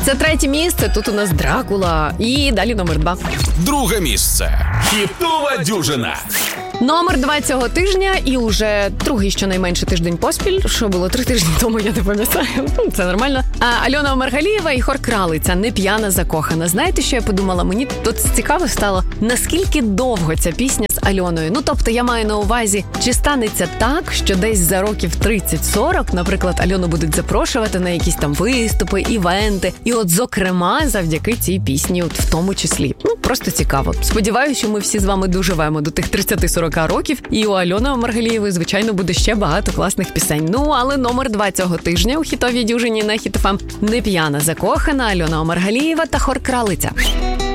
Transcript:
Це 3 місце, тут у нас Дракула. І далі номер 2. Друге місце. Хітова дюжина. Номер 2 цього тижня і уже другий щонайменше тиждень поспіль, що було 3 тижні тому, я не пам'ятаю, це нормально. Альона Омаргалієва і Хор Кралиця, «Не п'яна, закохана». Знаєте, що я подумала? Мені тут цікаво стало, наскільки довго ця пісня з Альоною. Ну, тобто, я маю на увазі, чи станеться так, що десь за років 30-40, наприклад, Альону будуть запрошувати на якісь там виступи, івенти. І от, зокрема, завдяки цій пісні, от в тому числі. Ну, просто цікаво. Сподіваюся, що ми всі з вами доживемо до тих 30-40 років, і у Альони Омаргалієвої, звичайно, буде ще багато класних пісень. Ну, але номер 2 цього тижня у хітовій дюжині на Хіт ФМ «Не п'яна, закохана», Альона Омаргалієва та Хор Кралиця.